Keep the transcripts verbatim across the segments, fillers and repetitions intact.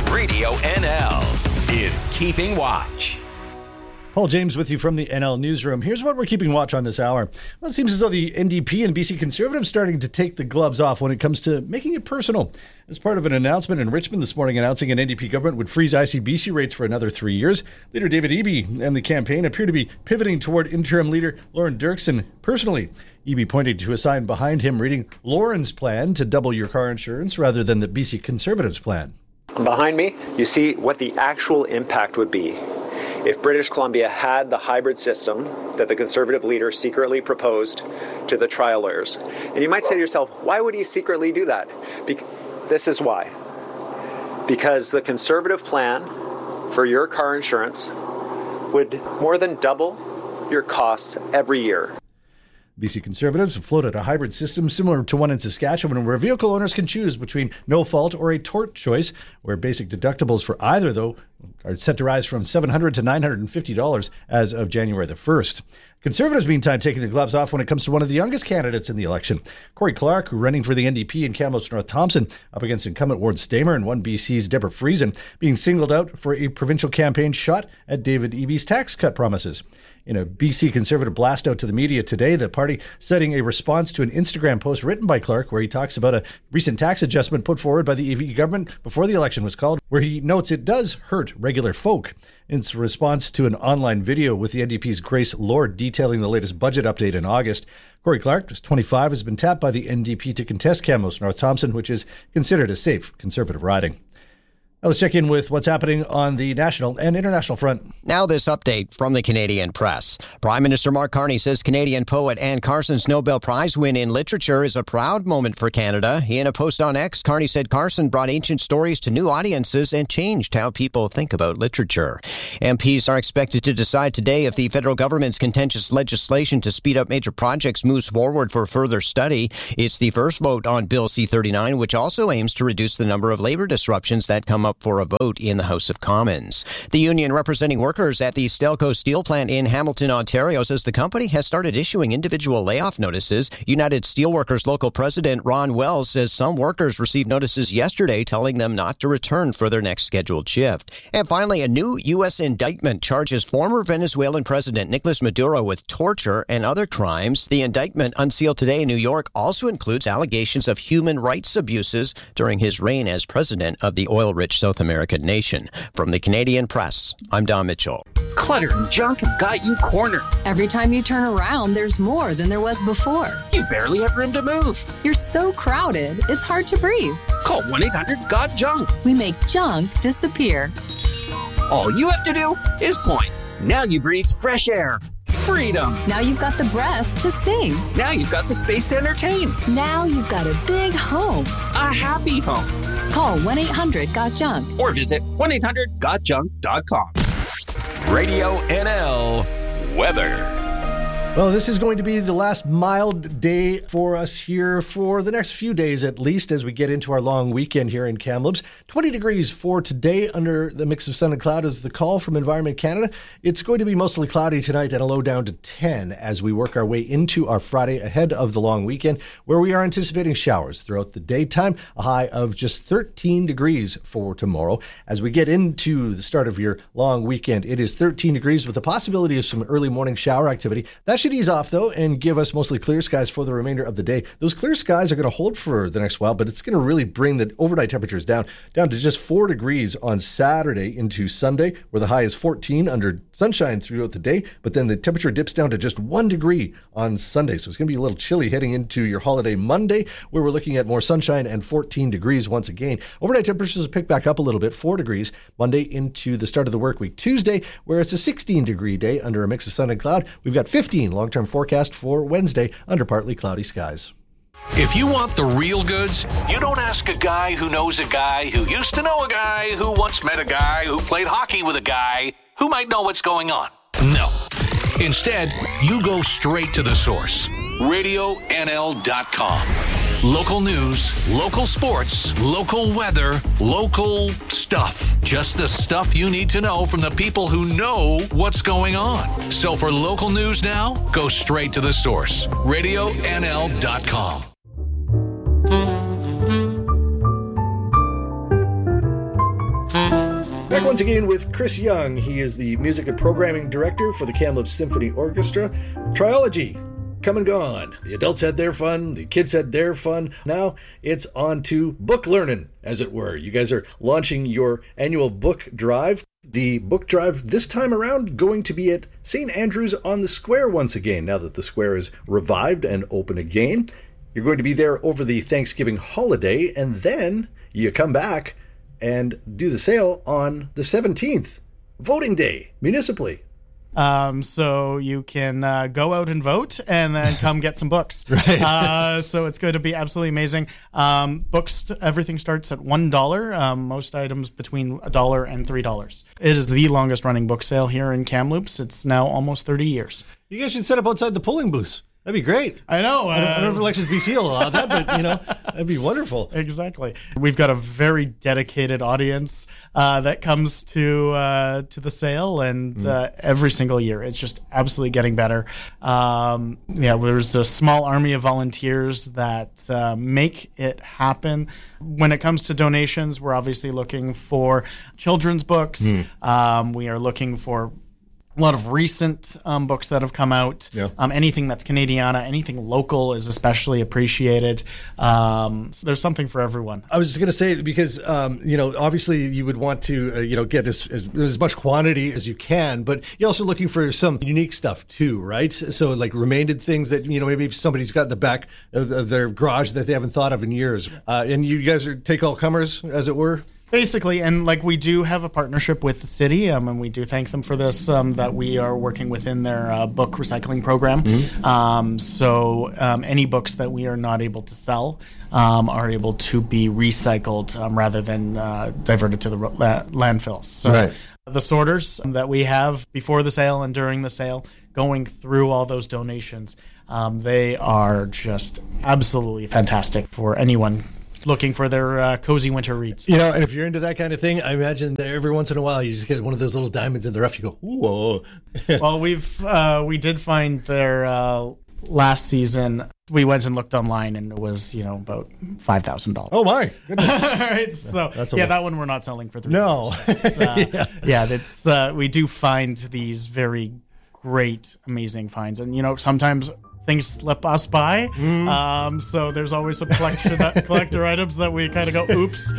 Radio N L is Keeping Watch. Paul James with you from the N L Newsroom. Here's what we're keeping watch on this hour. Well, it seems as though the N D P and B C Conservatives are starting to take the gloves off when it comes to making it personal. As part of an announcement in Richmond this morning announcing an N D P government would freeze I C B C rates for another three years, Leader David Eby and the campaign appear to be pivoting toward interim leader Lauren Dirksen personally. Eby pointed to a sign behind him reading Lauren's plan to double your car insurance rather than the B C Conservatives' plan. Behind me, you see what the actual impact would be if British Columbia had the hybrid system that the Conservative leader secretly proposed to the trial lawyers. And you might say to yourself, why would he secretly do that? Be- this is why. Because the Conservative plan for your car insurance would more than double your costs every year. B C Conservatives have floated a hybrid system similar to one in Saskatchewan where vehicle owners can choose between no fault or a tort choice, where basic deductibles for either, though, are set to rise from seven hundred dollars to nine hundred fifty dollars as of January the first. Conservatives, meantime, taking the gloves off when it comes to one of the youngest candidates in the election. Corey Clark, running for the N D P in Kamloops North Thompson, up against incumbent Ward Stamer and one B C's Deborah Friesen, being singled out for a provincial campaign shot at David Eby's tax cut promises. In a B C Conservative blast out to the media today, the party citing a response to an Instagram post written by Clark where he talks about a recent tax adjustment put forward by the Eby government before the election was called, where he notes it does hurt regular folk. In response to an online video with the N D P's Grace Lord detailing the latest budget update in August, Corey Clark, who's twenty-five, has been tapped by the N D P to contest Kamloops North Thompson, which is considered a safe Conservative riding. Now let's check in with what's happening on the national and international front. Now this update from the Canadian Press. Prime Minister Mark Carney says Canadian poet Anne Carson's Nobel Prize win in literature is a proud moment for Canada. In a post on X, Carney said Carson brought ancient stories to new audiences and changed how people think about literature. M Ps are expected to decide today if the federal government's contentious legislation to speed up major projects moves forward for further study. It's the first vote on Bill C thirty-nine, which also aims to reduce the number of labor disruptions that come up for a vote in the House of Commons. The union representing workers at the Stelco steel plant in Hamilton, Ontario, says the company has started issuing individual layoff notices. United Steelworkers local president Ron Wells says some workers received notices yesterday telling them not to return for their next scheduled shift. And finally, a new U S indictment charges former Venezuelan President Nicolas Maduro with torture and other crimes. The indictment, unsealed today in New York, also includes allegations of human rights abuses during his reign as president of the oil-rich South American nation. From the Canadian Press, I'm Don Mitchell. Clutter and junk have got you cornered. Every time you turn around, there's more than there was before. You barely have room to move. You're so crowded, it's hard to breathe. Call one eight hundred got junk. We make junk disappear. All you have to do is point. Now you breathe fresh air. Freedom. Now you've got the breath to sing. Now you've got the space to entertain. Now you've got a big home. A happy home. Call one eight hundred got junk. Or visit one eight hundred got junk dot com. Radio N L weather. Well, this is going to be the last mild day for us here for the next few days at least as we get into our long weekend here in Kamloops. twenty degrees for today under the mix of sun and cloud is the call from Environment Canada. It's going to be mostly cloudy tonight and a low down to ten as we work our way into our Friday ahead of the long weekend, where we are anticipating showers throughout the daytime, a high of just thirteen degrees for tomorrow. As we get into the start of your long weekend, it is thirteen degrees with the possibility of some early morning shower activity. That should ease off, though, and give us mostly clear skies for the remainder of the day. Those clear skies are going to hold for the next while, but it's going to really bring the overnight temperatures down, down to just four degrees on Saturday into Sunday, where the high is fourteen under sunshine throughout the day, but then the temperature dips down to just one degree on Sunday. So it's going to be a little chilly heading into your holiday Monday, where we're looking at more sunshine and fourteen degrees once again. Overnight temperatures will pick back up a little bit, four degrees Monday into the start of the work week Tuesday, where it's a sixteen degree day under a mix of sun and cloud. We've got fifteen long-term forecast for Wednesday under partly cloudy skies. If you want the real goods, you don't ask a guy who knows a guy who used to know a guy who once met a guy who played hockey with a guy who might know what's going on. No. Instead, you go straight to the source. radio N L dot com. Local news, local sports, local weather, local stuff. Just the stuff you need to know from the people who know what's going on. So for local news now, go straight to the source. radio N L dot com. Back once again with Chris Young. He is the music and programming director for the Kamloops Symphony Orchestra. Triology, come and gone. The adults had their fun, the kids had their fun. Now it's on to book learning, as it were. You guys are launching your annual book drive. The book drive this time around going to be at Saint Andrews on the Square once again, now that the Square is revived and open again. You're going to be there over the Thanksgiving holiday, and then you come back and do the sale on the seventeenth, voting day, municipally. Um, so you can uh, go out and vote and then come get some books. Right. Uh, so it's going to be absolutely amazing. Um, books, everything starts at one dollar. Um, most items between a dollar and three dollars. It is the longest running book sale here in Kamloops. It's now almost thirty years. You guys should set up outside the polling booths. That'd be great. I know. Uh, I, don't, I don't know if Elections B C will allow that, but, you know, that'd be wonderful. Exactly. We've got a very dedicated audience uh, that comes to uh, to the sale, and mm. uh, every single year it's just absolutely getting better. Um, yeah, there's a small army of volunteers that uh, make it happen. When it comes to donations, we're obviously looking for children's books. Mm. Um, we are looking for a lot of recent um, books that have come out. Yeah. Um, anything that's Canadiana, anything local is especially appreciated. Um, so there's something for everyone. I was just going to say, because, um, you know, obviously you would want to, uh, you know, get as, as, as much quantity as you can, but you're also looking for some unique stuff too, right? So like remained things that, you know, maybe somebody's got in the back of, of their garage that they haven't thought of in years. Uh, and you guys are take all comers, as it were? Basically, and like we do have a partnership with the city, um, and we do thank them for this, um, that we are working within their uh, book recycling program. Mm-hmm. Um, so um, any books that we are not able to sell um, are able to be recycled um, rather than uh, diverted to the ro- la- landfills. So right. The sorters that we have before the sale and during the sale, going through all those donations, um, they are just absolutely fantastic for anyone looking for their uh, cozy winter reads. You know, and if you're into that kind of thing, I imagine that every once in a while you just get one of those little diamonds in the rough. You go, whoa. Well, we've uh, we did find their uh, last season. We went and looked online, and it was, you know, about five thousand dollars. Oh my goodness! All right, so that's yeah, lot. That one we're not selling for three. No, uh, yeah, yeah, that's uh, we do find these very great, amazing finds, and you know, sometimes things slip us by, mm. um, so there's always some collector that, collector items that we kind of go, oops.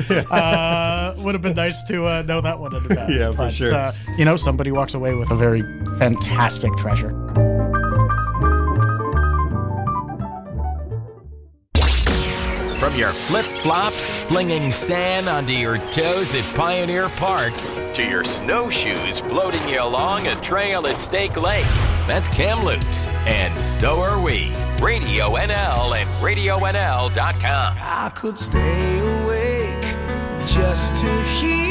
Uh, would have been nice to uh, know that one in advance. Yeah, for but, sure. Uh, you know, somebody walks away with a very fantastic treasure. From your flip-flops flinging sand onto your toes at Pioneer Park to your snowshoes floating you along a trail at Stake Lake, that's Kamloops, and so are we. Radio N L and radio N L dot com. I could stay awake just to hear